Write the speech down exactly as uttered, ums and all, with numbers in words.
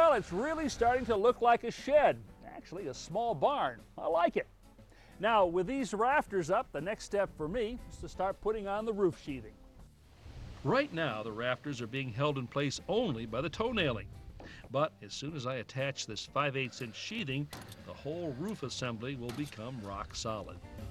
Well, it's really starting to look like a shed, actually a small barn. I like it. Now, with these rafters up, the next step for me is to start putting on the roof sheathing. Right now, the rafters are being held in place only by the toe nailing. But as soon as I attach this five eighths inch sheathing, the whole roof assembly will become rock solid.